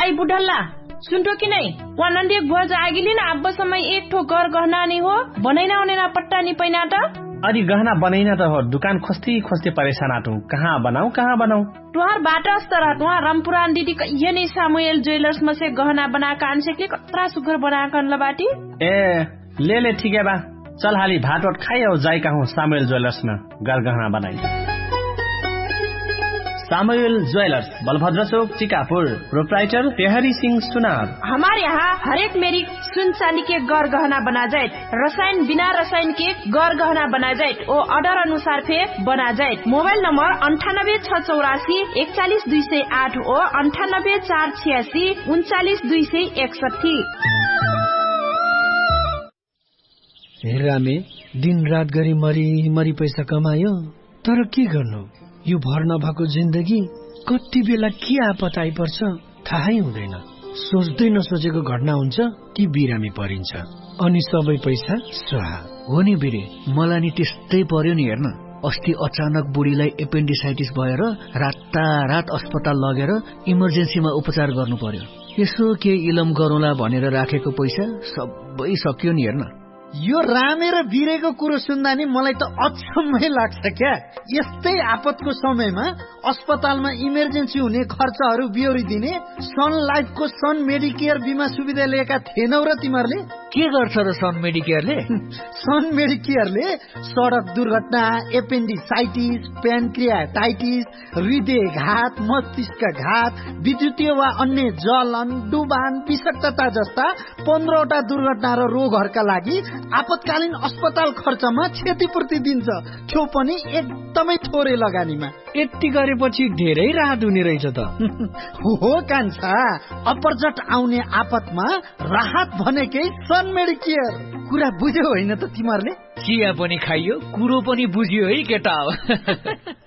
I बुढल्ला सुनतो कि नहीं 100 गज आगिली न अब समय एक ठो घर गहना नहीं हो बनैना उनेना पट्टा नहीं पैना त अरे गहना बनैना त हो दुकान खोस्ती परेशान आटू कहाँ बनाऊ तुहार बाटा अस्तर तुहार रामपुरान दीदी ये नहीं सामुएल ज्वेलर्स में से गहना बनाकर अनसेकले कतरा सुगर बनाकर लबाटी ए ले ठीक है बा चल हाली भात वट खाई और जाई कहूँ सामुएल ज्वेलर्स में गहना बनाई सामुएल ज्वेलर्स बलभद्र चौक टीकापुर प्रोप्राइटर तेहरी सिंह सुनार। हमारे यहाँ हर एक मेरी सुन चांदी के गौर गहना बना जाए रसायन बिना रसायन के गौर गहना बना जाए और ऑर्डर अनुसार फे बना जाए। मोबाइल नंबर 9864414208 और 9848399261। हेरामे दिन रात गरी मरी पैसा कमायो तर के गर्नु यो भर नभएको जिन्दगी कति बेला के आपत आइपर्छ थाहै हुँदैन। सोच्दै नसोचेको घटना हुन्छ कि बिरामी परिन्छ अनि सबै पैसा स्वाहा। हो नि बिरे मलाई नि त्यस्तै पर्यो नि हेर्न अस्ति अचानक बुढीलाई एपेन्डिसाइटिस भएर रातारात अस्पताल लगेर इमर्जेन्सीमा उपचार गर्नु पर्यो। यसो के इलम गरौँला भनेर राखेको पैसा सबै सक्यो नि हेर्न। यो रामे र बिरेको कुरो सुन्दा नि मलाई त अचम्मै लाग्छ क्या। यस्तै आपतको समयमा अस्पतालमा इमर्जेन्सी हुने खर्चहरू बिहोरिदिने सन लाइफको सन मेडिकेयर बिमा सुविधा लिएका थिएनौ र तिमीहरूले? के गर्छ र सन मेडिकेयरले? सन मेडिकेयरले सडक दुर्घटना, एपेन्डिसाइटिस, प्यानक्रियाटाइटिस, हृदयघात, मस्तिष्कघात, विद्युतीय वा अन्य जलन, डुबान, विषाक्तता जस्ता 15वटा दुर्घटना र रोगहरूका लागि आपतकालीन अस्पताल खर्चमा क्षतिपूर्ति दिन्छ, त्यो पनि एकदमै थोरै लगानीमा। यति गरेपछि धेरै राहत हुने रहेछ त। हो कान्छा, अपरझट आउने आपतमा राहत भनेकै सन मेडिकेयर। कुरा बुझ्यौ होइन त तिमीहरूले? चिया पनि खाइयो कुरो पनि बुझियो है केटा।